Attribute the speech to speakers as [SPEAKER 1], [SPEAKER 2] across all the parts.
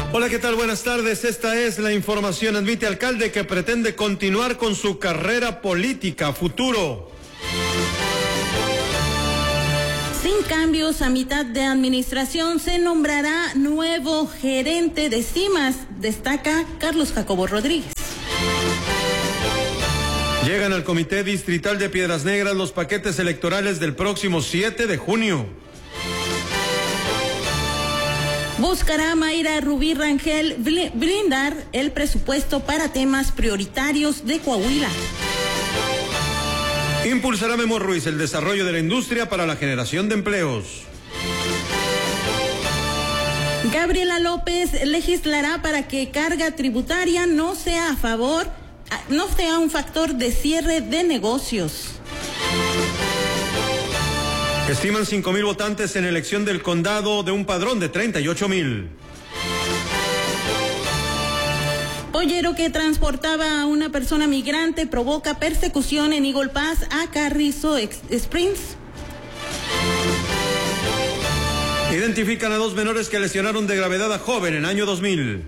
[SPEAKER 1] Hola, ¿qué tal? Buenas tardes. Esta es la información. Admite alcalde que pretende continuar con su carrera política a futuro.
[SPEAKER 2] Sin cambios a mitad de administración se nombrará nuevo gerente de CIMAS, destaca Carlos Jacobo Rodríguez.
[SPEAKER 1] Llegan al Comité Distrital de Piedras Negras los paquetes electorales del próximo 7 de junio.
[SPEAKER 2] Buscará Mayra Rubí Rangel blindar el presupuesto para temas prioritarios de Coahuila.
[SPEAKER 1] Impulsará Memo Ruiz el desarrollo de la industria para la generación de empleos.
[SPEAKER 2] Gabriela López legislará para que carga tributaria no sea un factor de cierre de negocios.
[SPEAKER 1] Estiman 5,000 votantes en elección del condado de un padrón de 38,000.
[SPEAKER 2] Pollero que transportaba a una persona migrante provoca persecución en Eagle Pass a Carrizo Springs.
[SPEAKER 1] Identifican a 2 menores que lesionaron de gravedad a joven en año 2000.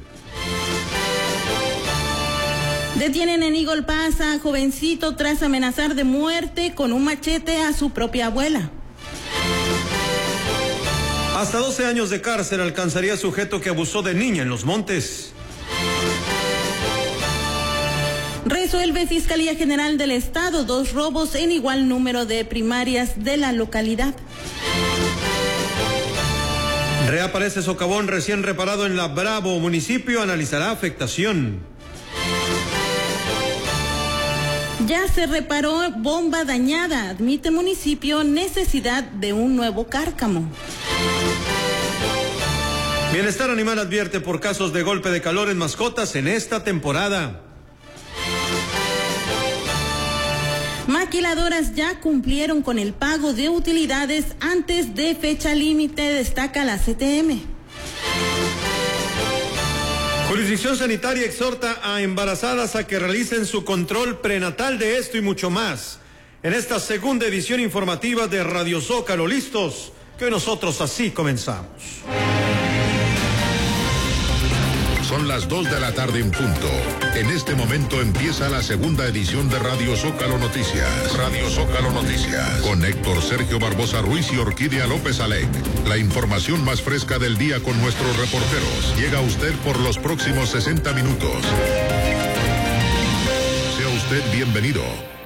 [SPEAKER 2] Detienen en Eagle Pass a jovencito tras amenazar de muerte con un machete a su propia abuela.
[SPEAKER 1] Hasta 12 años de cárcel alcanzaría sujeto que abusó de niña en Los Montes.
[SPEAKER 2] Resuelve Fiscalía General del Estado 2 robos en igual número de primarias de la localidad.
[SPEAKER 1] Reaparece socavón recién reparado en La Bravo. Municipio analizará afectación.
[SPEAKER 2] Ya se reparó bomba dañada. Admite municipio necesidad de un nuevo cárcamo.
[SPEAKER 1] Bienestar Animal advierte por casos de golpe de calor en mascotas en esta temporada.
[SPEAKER 2] Maquiladoras ya cumplieron con el pago de utilidades antes de fecha límite, destaca la CTM.
[SPEAKER 1] Jurisdicción Sanitaria exhorta a embarazadas a que realicen su control prenatal. De esto y mucho más en esta segunda edición informativa de Radio Zócalo. Listos, que nosotros así comenzamos.
[SPEAKER 3] Son las 2 de la tarde en punto. En este momento empieza la segunda edición de Radio Zócalo Noticias. Radio Zócalo Noticias. Con Héctor Sergio Barbosa Ruiz y Orquídea López Alec. La información más fresca del día con nuestros reporteros. Llega a usted por los próximos 60 minutos. Sea usted bienvenido.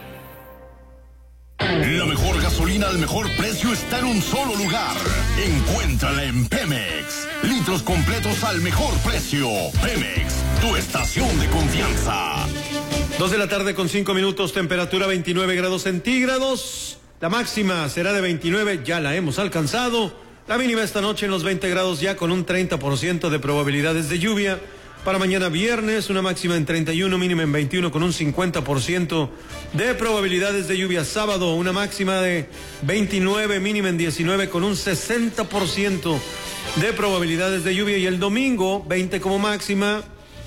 [SPEAKER 4] La mejor gasolina al mejor precio está en un solo lugar. Encuéntrala en Pemex. Litros completos al mejor precio. Pemex, tu estación de confianza.
[SPEAKER 1] 2 de la tarde con 5 minutos, temperatura 29 grados centígrados. La máxima será de 29, ya la hemos alcanzado. La mínima esta noche en los 20 grados ya con un 30% de probabilidades de lluvia. Para mañana viernes, una máxima en 31, mínima en 21 con un 50% de probabilidades de lluvia. Sábado, una máxima de 29, mínima en 19 con un 60% de probabilidades de lluvia. Y el domingo, 20 como máxima,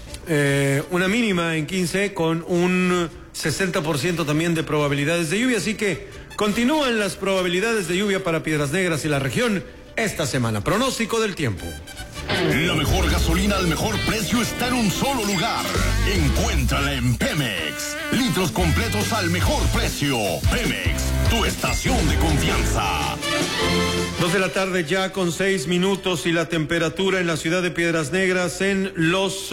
[SPEAKER 1] una mínima en 15 con un 60% también de probabilidades de lluvia. Así que continúan las probabilidades de lluvia para Piedras Negras y la región esta semana. Pronóstico del tiempo.
[SPEAKER 4] La mejor gasolina al mejor precio está en un solo lugar. Encuéntrala en Pemex. Litros completos al mejor precio. Pemex, tu estación de confianza.
[SPEAKER 1] 2 de la tarde ya con 6 minutos y la temperatura en la ciudad de Piedras Negras en los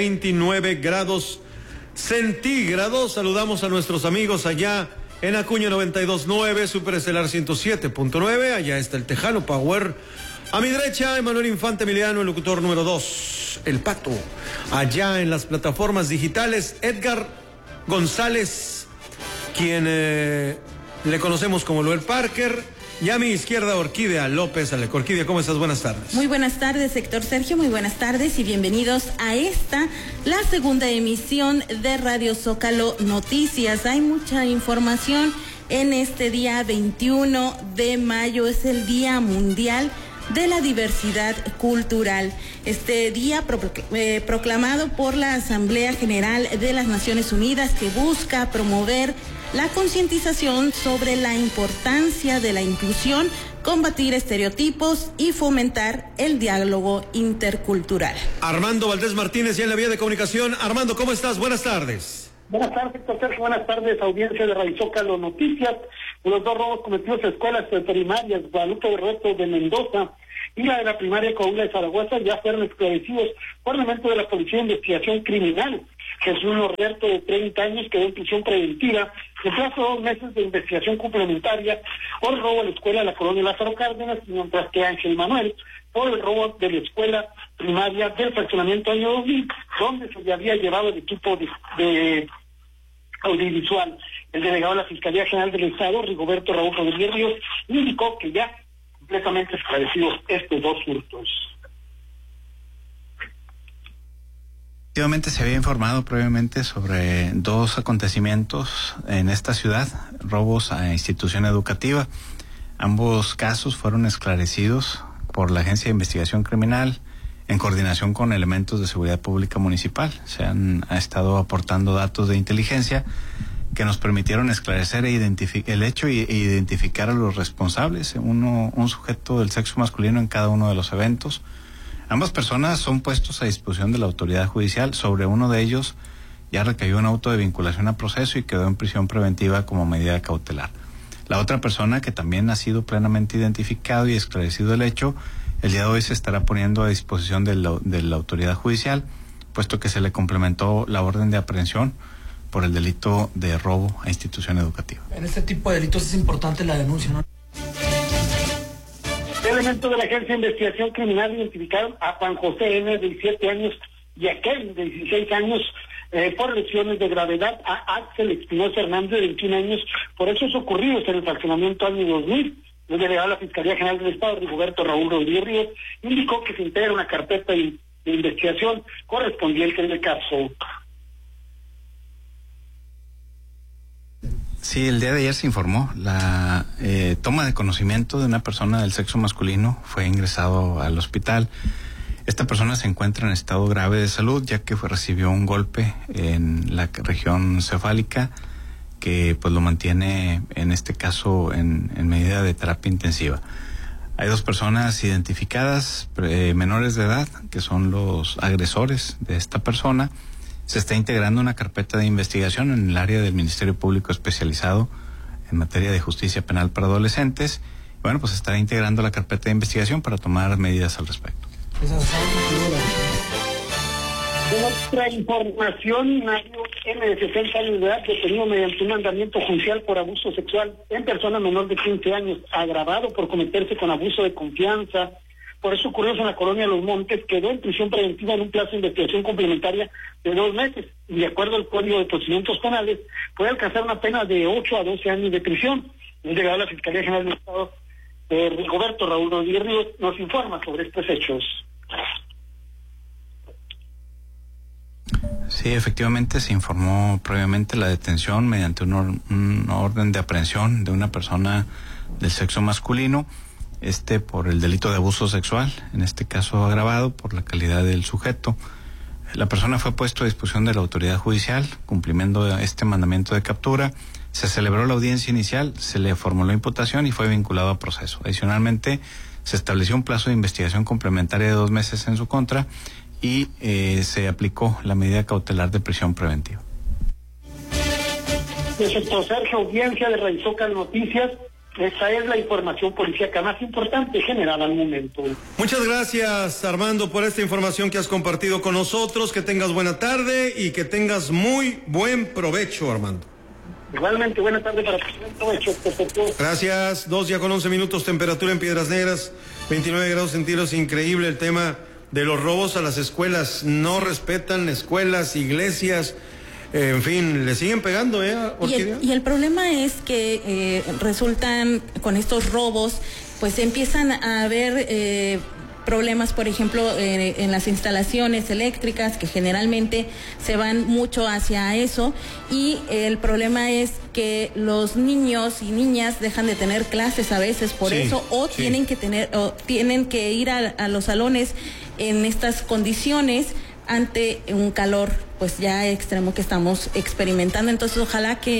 [SPEAKER 1] 29 grados centígrados. Saludamos a nuestros amigos allá en Acuña 92.9, Super Estelar 107.9. Allá está el Tejano Power. A mi derecha, Emanuel Infante Emiliano, el locutor número 2, El Pato. Allá en las plataformas digitales, Edgar González, quien le conocemos como Loel Parker. Y a mi izquierda, Orquídea López Alec. Orquídea, ¿cómo estás? Buenas tardes.
[SPEAKER 2] Muy buenas tardes, Héctor Sergio. Muy buenas tardes y bienvenidos a la segunda emisión de Radio Zócalo Noticias. Hay mucha información en este día 21 de mayo. Es el Día Mundial de la Diversidad Cultural. Este día proclamado por la Asamblea General de las Naciones Unidas, que busca promover la concientización sobre la importancia de la inclusión combatir estereotipos y fomentar el diálogo intercultural.
[SPEAKER 1] Armando Valdés Martínez, ya en la vía de comunicación. Armando, ¿cómo estás? Buenas tardes.
[SPEAKER 5] Buenas tardes, Héctor Sergio. Buenas tardes, audiencia de Radio Zócalo Noticias. Los dos robos cometidos en escuelas primarias, Guadalupe Berroto de Mendoza y la de la primaria Coahuila de Zaragoza, ya fueron esclarecidos por elemento de la Policía de Investigación Criminal. Jesús Norberto, de 30 años, quedó en prisión preventiva en plazo de 2 meses de investigación complementaria por el robo a la escuela de la colonia Lázaro Cárdenas, mientras que Ángel Manuel por el robo de la escuela primaria del fraccionamiento año 2000, donde se le había llevado el equipo de audiovisual. El delegado de la Fiscalía General del Estado, Rigoberto Raúl Rodríguez Ríos, indicó que ya completamente esclarecidos estos 2 hurtos.
[SPEAKER 6] Efectivamente, se había informado previamente sobre 2 acontecimientos en esta ciudad, robos a institución educativa. Ambos casos fueron esclarecidos por la Agencia de Investigación Criminal en coordinación con elementos de seguridad pública municipal. Se han estado aportando datos de inteligencia que nos permitieron esclarecer el hecho e identificar a los responsables, un sujeto del sexo masculino en cada uno de los eventos. Ambas personas son puestos a disposición de la autoridad judicial. Sobre uno de ellos ya recayó un auto de vinculación a proceso y quedó en prisión preventiva como medida cautelar. La otra persona, que también ha sido plenamente identificado y esclarecido el hecho, el día de hoy se estará poniendo a disposición de la autoridad judicial, puesto que se le complementó la orden de aprehensión por el delito de robo a institución educativa.
[SPEAKER 7] En este tipo de delitos es importante la denuncia, ¿no?
[SPEAKER 5] Elementos de la Agencia de Investigación Criminal identificaron a Juan José N., de 17 años, y a Kevin, de 16 años, por lesiones de gravedad, a Axel Espinosa Hernández, de 21 años, por hechos ocurridos en el fraccionamiento año 2000. El delegado de la Fiscalía General del Estado, Rigoberto Raúl Rodríguez Ríos, indicó que se integra una carpeta de investigación correspondiente en el caso.
[SPEAKER 6] Sí, el día de ayer se informó la toma de conocimiento de una persona del sexo masculino. Fue ingresado al hospital. Esta persona se encuentra en estado grave de salud, ya que recibió un golpe en la región cefálica que pues lo mantiene, en este caso, en medida de terapia intensiva. Hay 2 personas identificadas, menores de edad, que son los agresores de esta persona. Se está integrando una carpeta de investigación en el área del Ministerio Público especializado en materia de justicia penal para adolescentes. Bueno, pues se está integrando la carpeta de investigación para tomar medidas al respecto.
[SPEAKER 5] En otra información, Mario N., de 60 años de edad, detenido mediante un mandamiento judicial por abuso sexual en persona menor de 15 años, agravado por cometerse con abuso de confianza. Por eso ocurrió en la colonia Los Montes, quedó en prisión preventiva en un plazo de investigación complementaria de 2 meses. Y de acuerdo al Código de Procedimientos Penales, puede alcanzar una pena de 8 a 12 años de prisión. El delegado de la Fiscalía General del Estado, Rigoberto Raúl Rodríguez Ríos, nos informa sobre estos hechos.
[SPEAKER 6] Sí, efectivamente se informó previamente la detención mediante una orden de aprehensión de una persona del sexo masculino, por el delito de abuso sexual, en este caso agravado por la calidad del sujeto. La persona fue puesto a disposición de la autoridad judicial, cumpliendo este mandamiento de captura. Se celebró la audiencia inicial, se le formuló imputación y fue vinculado a proceso. Adicionalmente, se estableció un plazo de investigación complementaria de 2 meses en su contra y se aplicó la medida cautelar de prisión preventiva.
[SPEAKER 5] Sector Sergio, audiencia de Radio Zócalo Noticias. Esta es la información policíaca más importante generada al momento.
[SPEAKER 1] Muchas gracias, Armando, por esta información que has compartido con nosotros. Que tengas buena tarde y que tengas muy buen provecho, Armando.
[SPEAKER 5] Igualmente, buena tarde para provecho.
[SPEAKER 1] Gracias. 2:11 temperatura en Piedras Negras, 29 grados centígrados. Increíble el tema de los robos a las escuelas. No respetan escuelas, iglesias. En fin, le siguen pegando,
[SPEAKER 2] y el problema es que resultan con estos robos, pues empiezan a haber problemas, por ejemplo, en las instalaciones eléctricas, que generalmente se van mucho hacia eso, y el problema es que los niños y niñas dejan de tener clases a veces por eso, o tienen que ir a los salones en estas condiciones ante un calor pues ya extremo que estamos experimentando. Entonces ojalá que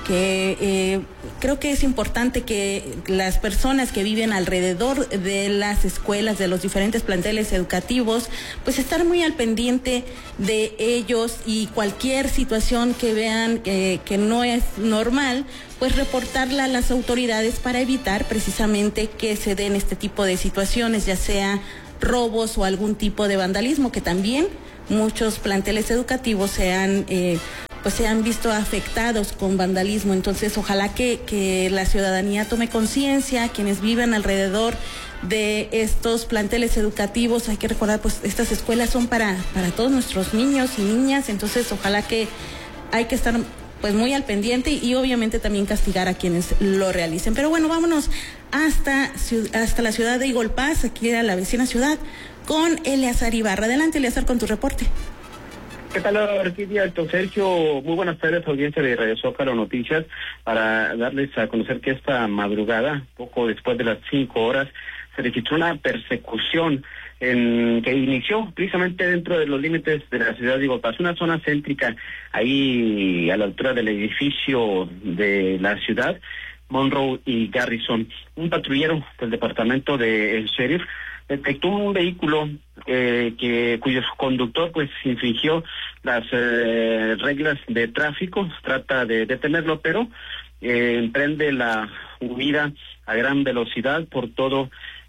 [SPEAKER 2] que creo que es importante que las personas que viven alrededor de las escuelas, de los diferentes planteles educativos, pues estar muy al pendiente de ellos y cualquier situación que vean que no es normal, pues reportarla a las autoridades para evitar precisamente que se den este tipo de situaciones, ya sea robos o algún tipo de vandalismo, que también muchos planteles educativos se han visto afectados con vandalismo. Entonces, ojalá que la ciudadanía tome conciencia, quienes viven alrededor de estos planteles educativos. Hay que recordar, pues estas escuelas son para todos nuestros niños y niñas, entonces ojalá que hay que estar pues muy al pendiente y obviamente también castigar a quienes lo realicen. Pero bueno, vámonos hasta la ciudad de Eagle Pass, aquí a la vecina ciudad, con Eleazar Ibarra. Adelante, Eleazar, con tu reporte.
[SPEAKER 8] ¿Qué tal, Orquídea? Don Sergio, muy buenas tardes, audiencia de Radio Zócalo Noticias, para darles a conocer que esta madrugada, poco después de las 5 horas, se registró una persecución que inició precisamente dentro de los límites de la ciudad de Eagle Pass, una zona céntrica, ahí a la altura del edificio de la ciudad, Monroe y Garrison. Un patrullero del departamento del sheriff detectó un vehículo cuyo conductor pues infringió las reglas de tráfico, trata de detenerlo, pero emprende la huida a gran velocidad por todo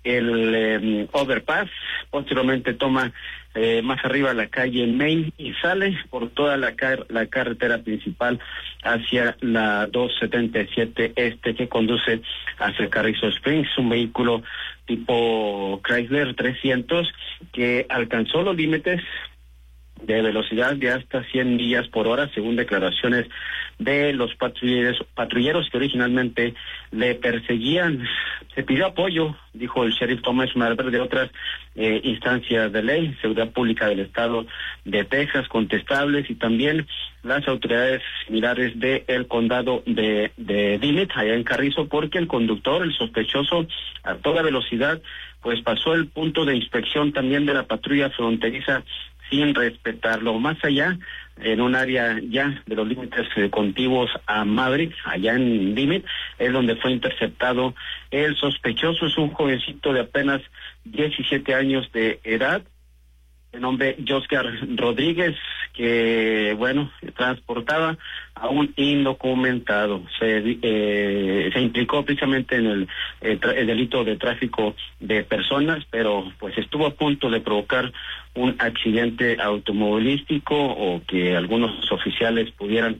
[SPEAKER 8] el overpass, posteriormente toma más arriba la calle Main y sale por toda la carretera principal hacia la 277 que conduce hacia Carrizo Springs, un vehículo tipo Chrysler 300 que alcanzó los límites de velocidad de hasta 100 millas por hora, según declaraciones de los patrulleros que originalmente le perseguían. Se pidió apoyo, dijo el sheriff Thomas Marber, de otras instancias de ley, seguridad pública del estado de Texas, contestables, y también las autoridades similares del condado de Dimmitt, allá en Carrizo, porque el conductor, el sospechoso, a toda velocidad, pues pasó el punto de inspección también de la patrulla fronteriza sin respetarlo. Más allá, en un área ya de los límites contiguos a Maverick, allá en Dimmitt, es donde fue interceptado el sospechoso. Es un jovencito de apenas 17 años de edad, de nombre Joscar Rodríguez, que, bueno, transportaba a un indocumentado. Se implicó precisamente en el delito de tráfico de personas, pero pues estuvo a punto de provocar un accidente automovilístico o que algunos oficiales pudieran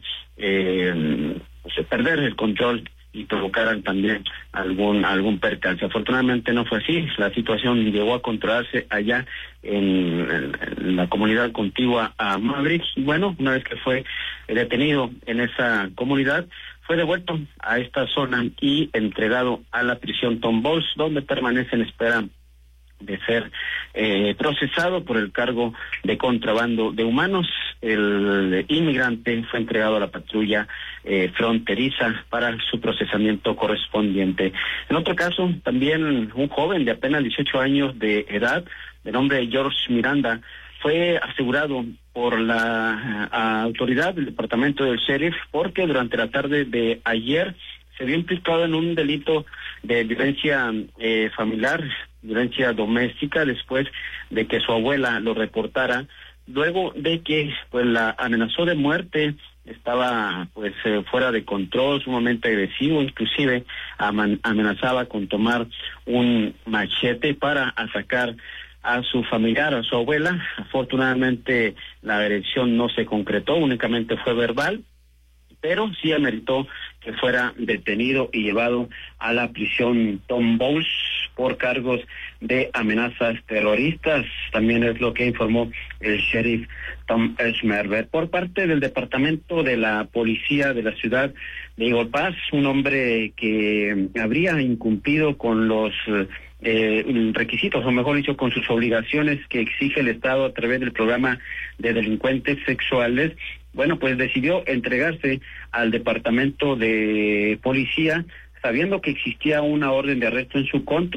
[SPEAKER 8] perder el control y provocaran también algún percance. Afortunadamente no fue así. La situación llegó a controlarse allá en la comunidad contigua a Maverick. Y bueno, una vez que fue detenido en esa comunidad, fue devuelto a esta zona y entregado a la prisión Tom Bowles, donde permanece en espera de ser procesado por el cargo de contrabando de humanos. El inmigrante fue entregado a la patrulla fronteriza para su procesamiento correspondiente. En otro caso, también un joven de apenas 18 años de edad, de nombre George Miranda, fue asegurado por la autoridad del departamento del sheriff porque durante la tarde de ayer se vio implicado en un delito de violencia familiar, violencia doméstica, después de que su abuela lo reportara, luego de que pues la amenazó de muerte. Estaba pues fuera de control, sumamente agresivo, inclusive amenazaba con tomar un machete para atacar a su familiar, a su abuela. Afortunadamente la agresión no se concretó, únicamente fue verbal, pero sí ameritó que fuera detenido y llevado a la prisión Tom Bowles por cargos de amenazas terroristas. También es lo que informó el sheriff Tom Schmerber. Por parte del departamento de la policía de la ciudad de Eagle Pass, un hombre que habría incumplido con los requisitos, o mejor dicho, con sus obligaciones que exige el Estado a través del programa de delincuentes sexuales, bueno, pues decidió entregarse al departamento de policía, sabiendo que existía una orden de arresto en su contra.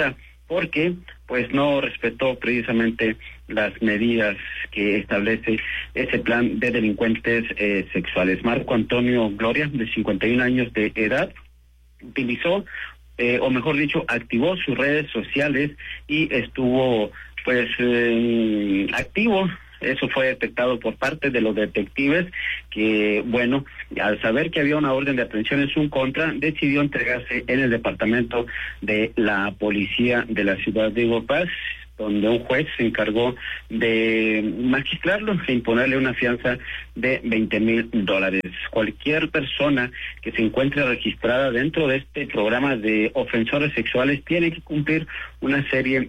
[SPEAKER 8] porque pues no respetó precisamente las medidas que establece ese plan de delincuentes sexuales. Marco Antonio Gloria, de 51 años de edad, utilizó, o mejor dicho, activó sus redes sociales y estuvo pues activo. Eso fue detectado por parte de los detectives que, bueno, al saber que había una orden de aprehensión en su contra, decidió entregarse en el departamento de la policía de la ciudad de Eagle Pass, donde un juez se encargó de magistrarlo e imponerle una fianza de $20,000. Cualquier persona que se encuentre registrada dentro de este programa de ofensores sexuales tiene que cumplir una serie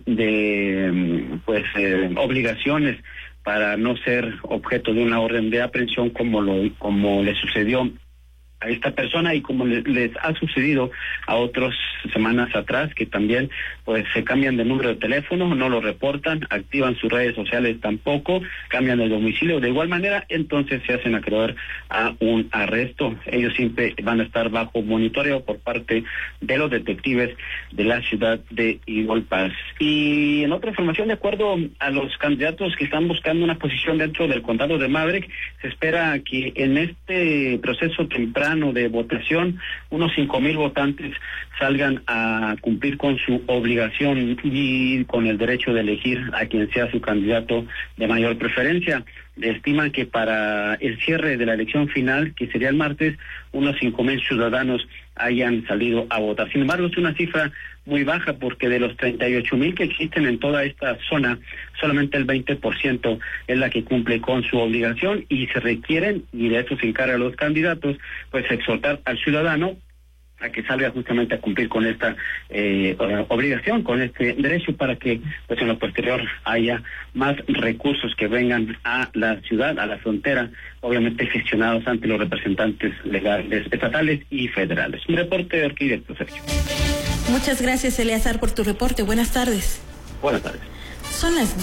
[SPEAKER 8] de obligaciones para no ser objeto de una orden de aprehensión como le sucedió a esta persona y como les ha sucedido a otras semanas atrás, que también pues se cambian de número de teléfono, no lo reportan, activan sus redes sociales tampoco, cambian de domicilio de igual manera, entonces se hacen acreedor a un arresto. Ellos siempre van a estar bajo monitoreo por parte de los detectives de la ciudad de Eagle Pass. Y en otra información, de acuerdo a los candidatos que están buscando una posición dentro del condado de Maverick, se espera que en este proceso temprano de votación, unos 5,000 votantes salgan a cumplir con su obligación y con el derecho de elegir a quien sea su candidato de mayor preferencia. Estiman que para el cierre de la elección final, que sería el martes, unos 5,000 ciudadanos hayan salido a votar. Sin embargo, es una cifra muy baja porque de los 38,000 que existen en toda esta zona, solamente el 20% es la que cumple con su obligación y se requieren, y de eso se encargan los candidatos, pues exhortar al ciudadano a que salga justamente a cumplir con esta obligación, con este derecho, para que pues en lo posterior haya más recursos que vengan a la ciudad, a la frontera, obviamente gestionados ante los representantes legales estatales y federales. Un reporte de Arquitecto Sergio.
[SPEAKER 2] Muchas gracias, Eleazar, por tu reporte. Buenas tardes.
[SPEAKER 8] Buenas tardes.
[SPEAKER 2] Son las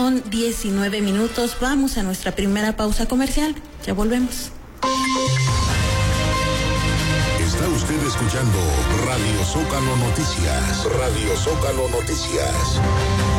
[SPEAKER 2] 2:19. Vamos a nuestra primera pausa comercial. Ya volvemos.
[SPEAKER 3] Está usted escuchando Radio Zócalo Noticias. Radio Zócalo Noticias.